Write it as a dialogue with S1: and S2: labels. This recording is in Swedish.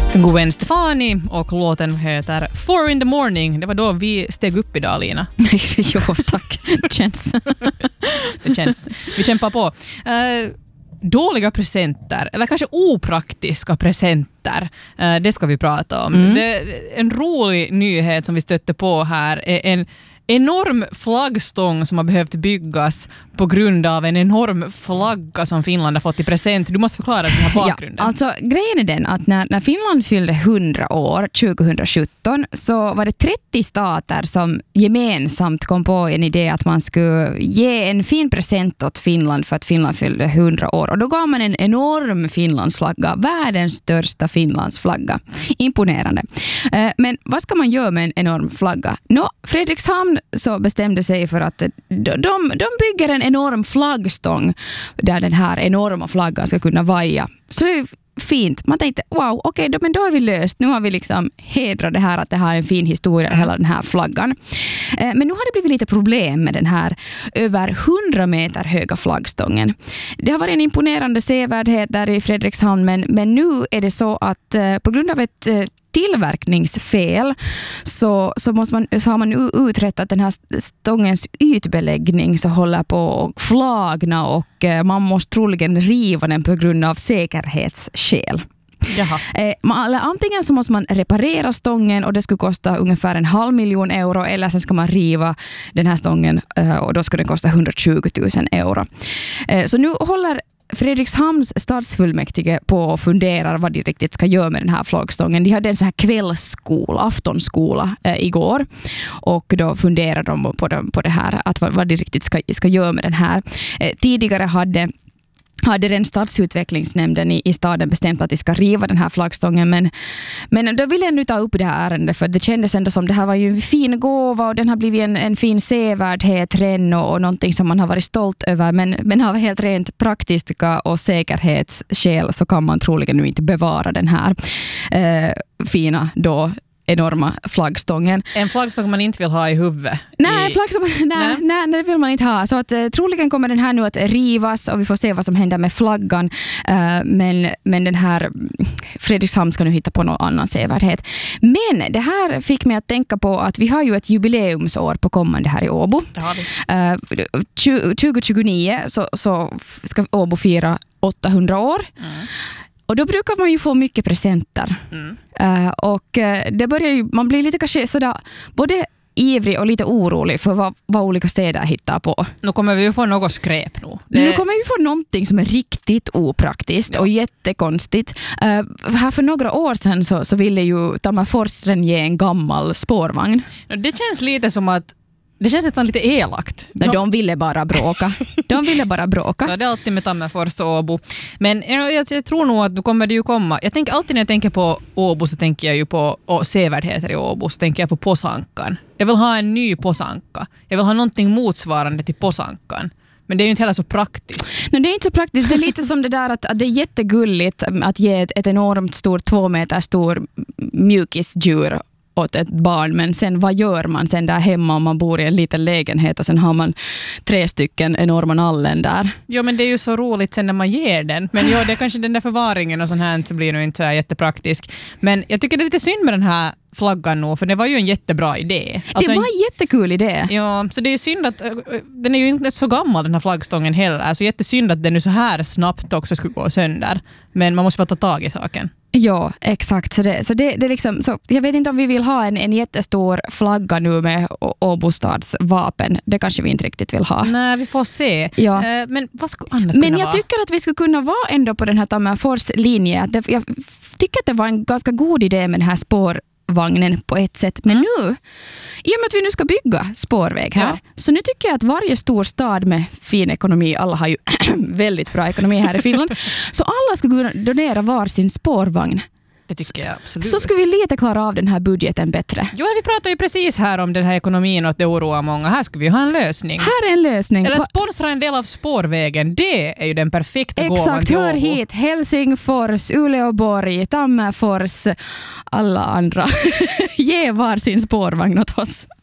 S1: Gwen Stefani och låten heter 4 in the morning. Det var då vi steg upp idag, Lina.
S2: Jo, tack.
S1: Det känns. Vi kämpar på. Dåliga presenter, eller kanske opraktiska presenter, det ska vi prata om. En rolig nyhet som vi stötte på här är en enorm flaggstång som har behövt byggas på grund av en enorm flagga som Finland har fått i present. Du måste förklara den här bakgrunden.
S2: Ja, alltså grejen är den att när Finland fyllde 100 år 2017 så var det 30 stater som gemensamt kom på en idé att man skulle ge en fin present åt Finland för att Finland fyllde 100 år. Och då gav man en enorm Finlandsflagga, världens största Finlandsflagga. Imponerande. Men vad ska man göra med en enorm flagga? Fredrikshamn så bestämde sig för att de bygger en enorm flaggstång där den här enorma flaggan ska kunna vaja. Så det är fint. Man tänkte, wow, okej, men då är vi löst. Nu har vi liksom hedrat det här att det har en fin historia, hela den här flaggan. Men nu har det blivit lite problem med den här över 100 meter höga flaggstången. Det har varit en imponerande sevärdhet där i Fredrikshamn, men nu är det så att på grund av ett tillverkningsfel så har man uträttat den här stångens ytbeläggning så håller på att flagna och man måste troligen riva den på grund av säkerhetsskäl. Antingen så måste man reparera stången och det skulle kosta ungefär 500 000 euro, eller sen ska man riva den här stången och då ska det kosta 120 000 euro. Så nu håller Fredrikshamns stadsfullmäktige på och funderar vad de riktigt ska göra med den här flaggstången. De hade en sån här kvällsskola, aftonskola igår, och då funderar de på det här, att vad de riktigt ska göra med den här. Tidigare hade den stadsutvecklingsnämnden i staden bestämt att de ska riva den här flaggstången, men då vill jag nu ta upp det här ärendet, för det kändes ändå som det här var ju en fin gåva och den har blivit en fin sevärdhet och någonting som man har varit stolt över, men av helt rent praktiska och säkerhetsskäl så kan man troligen nu inte bevara den här fina då enorma flaggstången.
S1: En flaggstång man inte vill ha i huvudet.
S2: Nej, det vill man inte ha. Så att troligen kommer den här nu att rivas och vi får se vad som händer med flaggan. Men den här Fredrikshamn ska nu hitta på någon annan sevärdhet. Men det här fick mig att tänka på att vi har ju ett jubileumsår på kommande här i Åbo.
S1: Det har vi.
S2: 2029 så ska Åbo fira 800 år. Och då brukar man ju få mycket presenter. Och det börjar ju, man blir lite kanske sådär både ivrig och lite orolig för vad olika städer hittar på.
S1: Nu kommer vi ju få något skräp nu.
S2: Nu kommer vi få någonting som är riktigt opraktiskt och jättekonstigt. Här för några år sedan så ville ju Tammerforsen ge en gammal spårvagn.
S1: Det känns lite som att det känns nästan lite elakt.
S2: De ville bara bråka. Så
S1: det är alltid med Tammerfors och Åbo. Men jag tror nog att då kommer det ju komma. Jag tänker alltid när jag tänker på Åbo så tänker jag ju på sevärdheter i Åbo, så tänker jag på Posankan. Jag vill ha en ny Posanka. Jag vill ha någonting motsvarande till Posankan. Men det är ju inte heller så praktiskt.
S2: Nej, det är inte så praktiskt. Det är lite som det där att det är jättegulligt att ge ett enormt stort 2 meter stor mjukisdjur åt ett barn, men sen vad gör man sen där hemma om man bor i en liten lägenhet och sen har man 3 stycken enorma nallen där?
S1: Ja, men det är ju så roligt sen när man ger den. Men ja, det är kanske den där förvaringen och sånt här så blir nog inte så jättepraktisk. Men jag tycker det är lite synd med den här flaggan nu, för det var ju en jättebra idé.
S2: Alltså det var en jättekul idé.
S1: Ja, så det är ju synd att den är ju inte så gammal den här flaggstången heller. Alltså jättesynd att den nu så här snabbt också skulle gå sönder. Men man måste väl ta tag i saken.
S2: Ja, exakt. Så det är liksom, så jag vet inte om vi vill ha en jättestor flagga nu med Åbo stads vapen. Det kanske vi inte riktigt vill ha.
S1: Nej, vi får se.
S2: Ja.
S1: Men vad skulle annat
S2: kunna
S1: vara?
S2: Men jag tycker att vi skulle kunna vara ändå på den här Tammerfors linje. Jag tycker att det var en ganska god idé med den här spårvagnen på ett sätt. Men nu, i och med att vi nu ska bygga spårväg här, så nu tycker jag att varje stor stad med fin ekonomi, alla har ju väldigt bra ekonomi här i Finland, så alla ska kunna donera var sin spårvagn.
S1: Det tycker jag absolut.
S2: Så ska vi lite klara av den här budgeten bättre.
S1: Jo, vi pratar ju precis här om den här ekonomin och att det oroar många. Här ska vi ha en lösning.
S2: Här är en lösning.
S1: Eller sponsra en del av spårvägen. Det är ju den perfekta gåvan till Åbo.
S2: Exakt, hör hit. Helsingfors, Uleåborg, Tammerfors, alla andra. Ge var sin spårvagn åt oss.